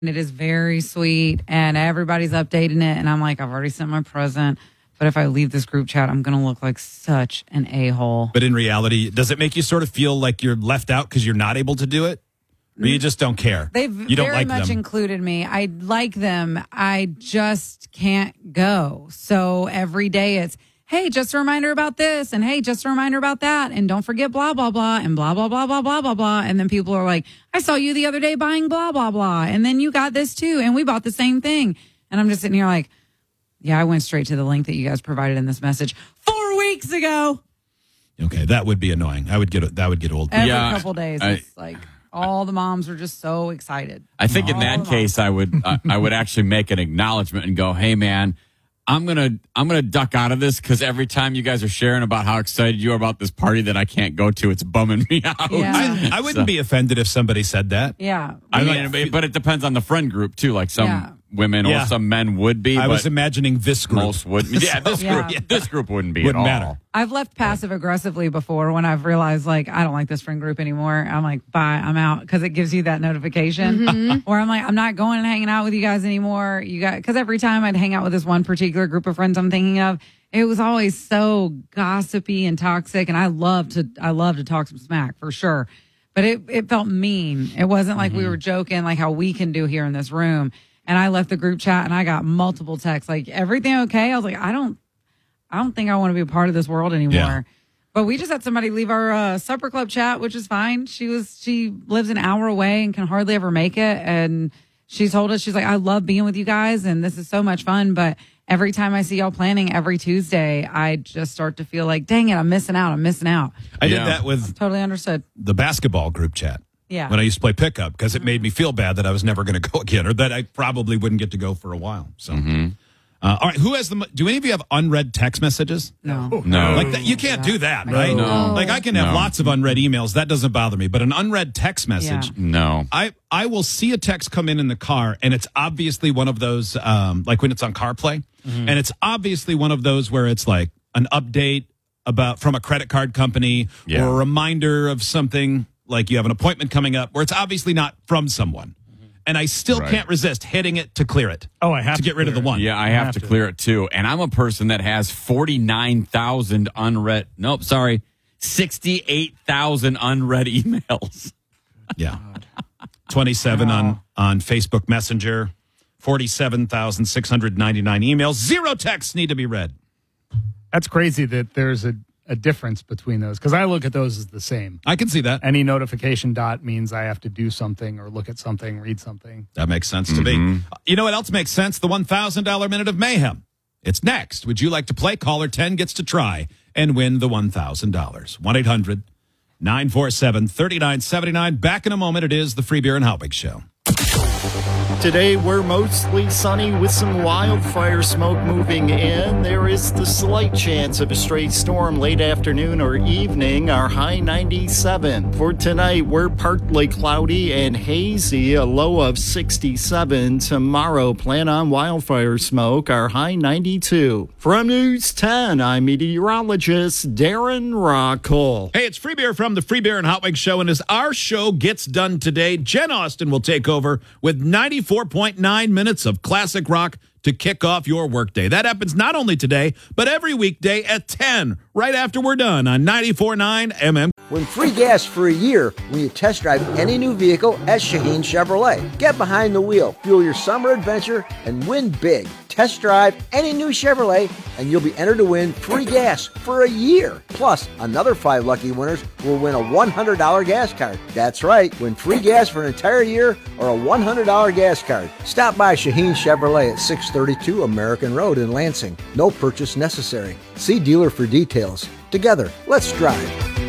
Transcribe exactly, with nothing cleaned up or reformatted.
It is very sweet, and everybody's updating it. And I'm like, I've already sent my present. But if I leave this group chat, I'm going to look like such an a-hole. But in reality, does it make you sort of feel like you're left out because you're not able to do it? Or you just don't care? They've you don't very like much them. included me. I like them. I just can't go. So every day it's, hey, just a reminder about this, and hey, just a reminder about that, and don't forget blah, blah, blah, and blah, blah, blah, blah, blah, blah, blah. And then people are like, I saw you the other day buying blah, blah, blah, and then you got this too, and we bought the same thing. And I'm just sitting here like, yeah, I went straight to the link that you guys provided in this message four weeks ago. Okay, that would be annoying. I would get that would get old. Every Yeah, couple days, I- it's like all the moms were just so excited. I think in All that the case, I would uh, I would actually make an acknowledgement and go, "Hey, man, I'm gonna I'm gonna duck out of this because every time you guys are sharing about how excited you are about this party that I can't go to, it's bumming me out." Yeah. I, I wouldn't So- be offended if somebody said that. Yeah. I I mean, mean, but it depends on the friend group too. Like some Yeah. women Yeah. or some men would be. I but was imagining this group. most wouldn't. Yeah, this Yeah. group. This group wouldn't be Wouldn't at all. matter. I've left passive aggressively before when I've realized like I don't like this friend group anymore. I'm like, bye, I'm out, because it gives you that notification. Or I'm like, I'm not going and hanging out with you guys anymore. You got because every time I'd hang out with this one particular group of friends I'm thinking of, it was always so gossipy and toxic. And I love to I love to talk some smack for sure. But it, it felt mean. It wasn't like we were joking like how we can do here in this room. And I left the group chat and I got multiple texts like, everything okay? I was like, I don't I don't think I want to be a part of this world anymore. Yeah. But we just had somebody leave our uh, supper club chat, which is fine. She was she lives an hour away and can hardly ever make it. And she told us, she's like, I love being with you guys and this is so much fun. But every time I see y'all planning every Tuesday, I just start to feel like, dang it, I'm missing out. I'm missing out. I did Yeah. that with Totally understood. the basketball group chat. Yeah. When I used to play pickup, because it made me feel bad that I was never going to go again, or that I probably wouldn't get to go for a while. So, uh, all right, who has the? mo- Do any of you have unread text messages? No. No. Like that, you can't do that, right? No. Like I can have No. lots of unread emails. That doesn't bother me. But an unread text message, Yeah. No. I I will see a text come in in the car, and it's obviously one of those, um, like when it's on CarPlay, and it's obviously one of those where it's like an update about from a credit card company Yeah. or a reminder of something, like you have an appointment coming up, where it's obviously not from someone. And I still Right. can't resist hitting it to clear it. Oh, I have to to get rid of the clear it. one. Yeah, I have, to, clear it too. And I'm a person that has forty-nine thousand unread, nope, sorry, sixty-eight thousand unread emails. Yeah. twenty-seven on, on Facebook Messenger, forty-seven thousand six hundred ninety-nine emails. Zero texts need to be read. That's crazy that there's a, a difference between those, because I look at those as the same. I can see that. Any notification dot means I have to do something or look at something, read something. That makes sense to me. You know what else makes sense? The one thousand dollars Minute of Mayhem. It's next. Would you like to play? Caller ten gets to try and win the one thousand dollars. one eight hundred nine four seven three nine seven nine. Back in a moment. It is the Free Beer and Halbig Show. Today, we're mostly sunny with some wildfire smoke moving in. There is the slight chance of a stray storm late afternoon or evening, our high ninety-seven. For tonight, we're partly cloudy and hazy, a low of sixty-seven. Tomorrow, plan on wildfire smoke, our high ninety-two. From News ten, I'm meteorologist Darren Rockall. Hey, it's Free Beer from the Free Beer and Hotwig Show, and as our show gets done today, Jen Austen will take over with ninety-four point nine minutes of classic rock to kick off your workday. That happens not only today, but every weekday at ten, right after we're done on ninety-four point nine M M. Win free gas for a year when you test drive any new vehicle at Shaheen Chevrolet. Get behind the wheel, fuel your summer adventure, and win big. Test drive any new Chevrolet, and you'll be entered to win free gas for a year. Plus, another five lucky winners will win a one hundred dollars gas card. That's right, win free gas for an entire year or a one hundred dollars gas card. Stop by Shaheen Chevrolet at six thirty-two American Road in Lansing. No purchase necessary. See dealer for details. Together, let's drive.